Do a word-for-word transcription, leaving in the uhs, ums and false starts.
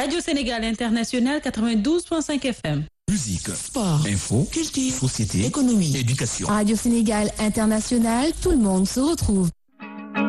Radio Sénégal International quatre-vingt-douze point cinq F M. Musique, sport, info, culture, société, économie, éducation. Radio Sénégal International, tout le monde se retrouve.